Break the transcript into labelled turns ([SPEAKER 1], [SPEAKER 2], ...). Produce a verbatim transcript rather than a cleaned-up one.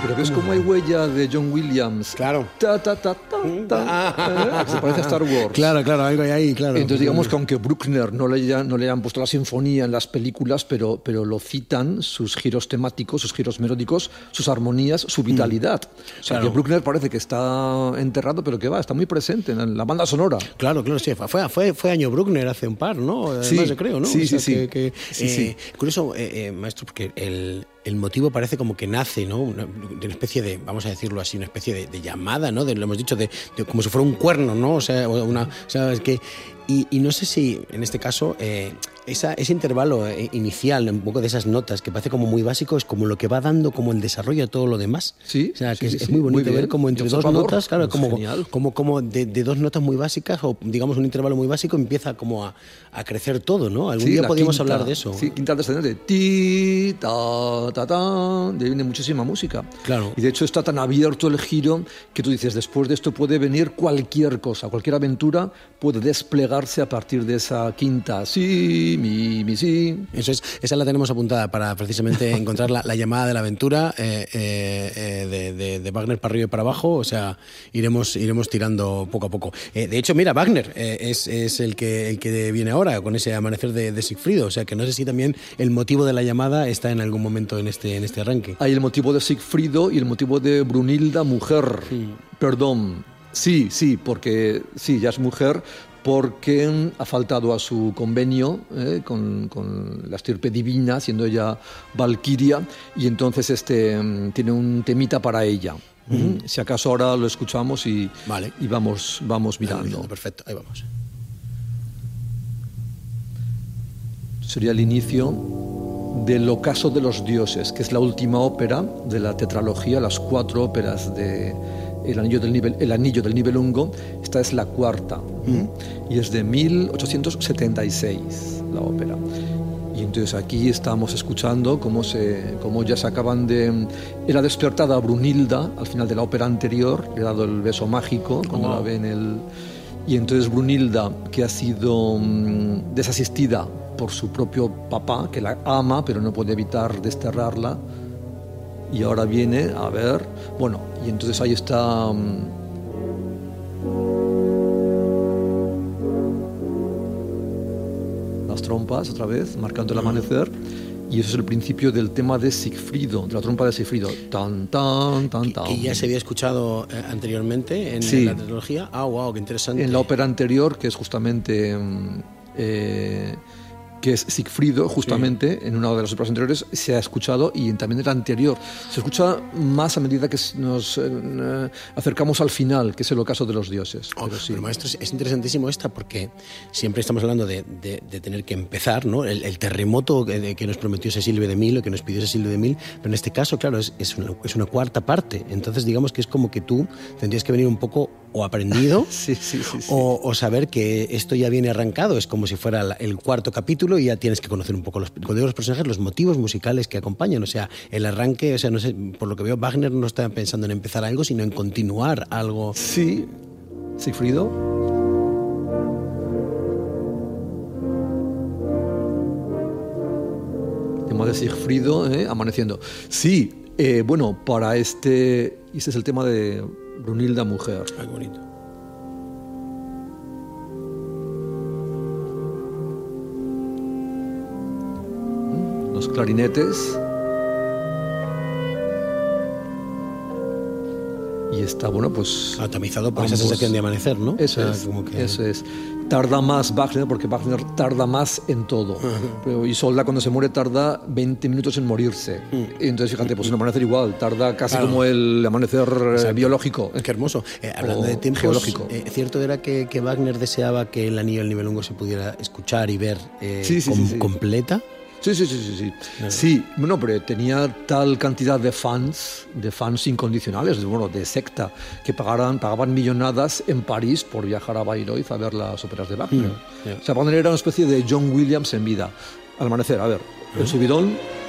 [SPEAKER 1] Pero ves cómo hay huella de John Williams.
[SPEAKER 2] Claro.
[SPEAKER 1] Ta, ta, ta, ta, ta, ¿eh? Que se parece a Star Wars.
[SPEAKER 2] Claro, claro, algo hay ahí, claro.
[SPEAKER 1] Entonces digamos que aunque Bruckner no le, hayan, no le hayan puesto la sinfonía en las películas, pero, pero lo citan, sus giros temáticos, sus giros melódicos, sus armonías, su vitalidad. Mm. O sea, claro. Que Bruckner parece que está enterrado, pero que va, está muy presente en la banda sonora.
[SPEAKER 2] Claro, claro, sí. Fue, fue, fue año Bruckner hace un par, ¿no? Además,
[SPEAKER 1] sí,
[SPEAKER 2] yo creo, ¿no?
[SPEAKER 1] Sí,
[SPEAKER 2] o sea,
[SPEAKER 1] sí,
[SPEAKER 2] que, que,
[SPEAKER 1] sí.
[SPEAKER 2] Eh,
[SPEAKER 1] sí.
[SPEAKER 2] Curioso, eh, eh, maestro, porque el... el motivo parece como que nace, ¿no? Una, de una especie de, vamos a decirlo así, una especie de, de llamada, ¿no? De, lo hemos dicho, de, de, como si fuera un cuerno, ¿no? O sea, una, o sea, es que... Y, y no sé si, en este caso, eh, esa, ese intervalo eh, inicial, un poco de esas notas, que parece como muy básico, es como lo que va dando como el desarrollo a todo lo demás.
[SPEAKER 1] Sí,
[SPEAKER 2] o sea, que
[SPEAKER 1] sí,
[SPEAKER 2] es,
[SPEAKER 1] sí,
[SPEAKER 2] es muy bonito
[SPEAKER 1] muy
[SPEAKER 2] ver como entre dos notas, claro, como, como, como de, de dos notas muy básicas, o digamos un intervalo muy básico, empieza como a, a crecer todo, ¿no? Algún
[SPEAKER 1] sí,
[SPEAKER 2] día podríamos
[SPEAKER 1] quinta,
[SPEAKER 2] hablar de eso.
[SPEAKER 1] Sí, quinta descendente. Ti, ta, ta, ta, de ahí viene muchísima música.
[SPEAKER 2] Claro.
[SPEAKER 1] Y de hecho está tan abierto el giro que tú dices, después de esto puede venir cualquier cosa, cualquier aventura puede desplegarse a partir de esa quinta. Sí, mi, mi, sí.
[SPEAKER 2] Eso es, esa la tenemos apuntada para precisamente encontrar la, la llamada de la aventura eh, eh, de, de, de Wagner para arriba y para abajo. O sea, iremos, iremos tirando poco a poco. Eh, de hecho, mira, Wagner eh, es, es el, que, el que viene ahora con ese amanecer de, de Sigfrido. O sea, que no sé si también el motivo de la llamada está en algún momento en este, en este arranque.
[SPEAKER 1] Hay el motivo de Sigfrido y el motivo de Brunilda, mujer. Sí. Perdón. Sí, sí, porque sí, ya es mujer, porque ha faltado a su convenio eh, con, con la estirpe divina, siendo ella valquiria, y entonces este, tiene un temita para ella. Mm. Si acaso ahora lo escuchamos y,
[SPEAKER 2] vale.
[SPEAKER 1] y vamos, vamos mirando.
[SPEAKER 2] Vale, perfecto, ahí vamos.
[SPEAKER 1] Sería el inicio del Ocaso de los Dioses, que es la última ópera de la tetralogía, las cuatro óperas de El Anillo del, Nivel, el Anillo del Nibelungo. Esta es la cuarta, ¿Mm? y es de mil ochocientos setenta y seis la ópera. Y entonces aquí estamos escuchando cómo, se, cómo ya se acaban de... Era despertada Brunilda al final de la ópera anterior, le ha dado el beso mágico cuando oh. la ve en el... Y entonces Brunilda, que ha sido um, desasistida por su propio papá, que la ama, pero no puede evitar desterrarla, y ahora viene a ver... Bueno, y entonces ahí está... Um, las trompas otra vez, marcando el amanecer, y eso es el principio del tema de Sigfrido, de la trompa de Sigfrido. Tan, tan, tan, tan.
[SPEAKER 2] Que ya se había escuchado eh, anteriormente en,
[SPEAKER 1] sí.
[SPEAKER 2] en la trilogía. Ah, wow, qué interesante.
[SPEAKER 1] En la ópera anterior, que es justamente... Eh, que es Sigfrido, justamente, sí. en una de las óperas anteriores, se ha escuchado, y también en la anterior. Se escucha más a medida que nos eh, acercamos al final, que es el Ocaso de los Dioses.
[SPEAKER 2] Oh,
[SPEAKER 1] pero sí.
[SPEAKER 2] Pero maestro, es interesantísimo esta, porque siempre estamos hablando de, de, de tener que empezar, ¿no? El, el terremoto que, que nos prometió Cecilio de Mil, o que nos pidió Cecilio de Mil, pero en este caso, claro, es, es, una, es una cuarta parte. Entonces, digamos que es como que tú tendrías que venir un poco o aprendido,
[SPEAKER 1] sí, sí, sí, sí.
[SPEAKER 2] O, o saber que esto ya viene arrancado, es como si fuera la, el cuarto capítulo, y ya tienes que conocer un poco los, cuando digo los personajes, los motivos musicales que acompañan, o sea, el arranque, o sea, no sé, por lo que veo, Wagner no está pensando en empezar algo, sino en continuar algo.
[SPEAKER 1] Sí, Sigfrido. Tema de Sigfrido, ¿eh? Amaneciendo. Sí, eh, bueno, para este, este es el tema de Brunilda, mujer.
[SPEAKER 2] Ay, bonito.
[SPEAKER 1] Los clarinetes. Y está, bueno, pues...
[SPEAKER 2] Atomizado por ambos, esa sensación de amanecer, ¿no?
[SPEAKER 1] Eso,
[SPEAKER 2] o sea,
[SPEAKER 1] es,
[SPEAKER 2] como que...
[SPEAKER 1] eso es. Tarda más Wagner, porque Wagner tarda más en todo. Uh-huh. Pero Isolda, cuando se muere, tarda veinte minutos en morirse. Uh-huh. Y entonces, fíjate, pues el amanecer igual, tarda casi claro. como el amanecer Exacto. biológico.
[SPEAKER 2] Qué hermoso. Eh, hablando o de tiempos,
[SPEAKER 1] geológico.
[SPEAKER 2] Eh, ¿cierto era que, que Wagner deseaba que el Anillo del Nibelungo se pudiera escuchar y ver eh,
[SPEAKER 1] sí, sí,
[SPEAKER 2] com-
[SPEAKER 1] sí, sí.
[SPEAKER 2] completa?
[SPEAKER 1] Sí, sí, sí, sí, sí. Claro. Sí, bueno, pero tenía tal cantidad de fans, de fans incondicionales, bueno, de secta, que pagaran, pagaban millonadas en París por viajar a Bayreuth a ver las óperas de Wagner. Mm, yeah. O sea, Wagner era una especie de John Williams en vida. Al amanecer, a ver, uh-huh. el subidón...